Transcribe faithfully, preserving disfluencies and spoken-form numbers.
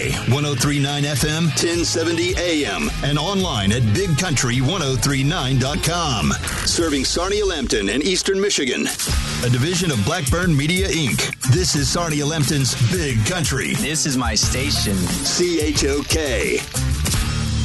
K, ten thirty-nine F M, ten seventy A M, and online at big country ten thirty-nine dot com. Serving Sarnia-Lambton and Eastern Michigan. A division of Blackburn Media, Incorporated. This is Sarnia-Lambton's Big Country. This is my station. C H O K.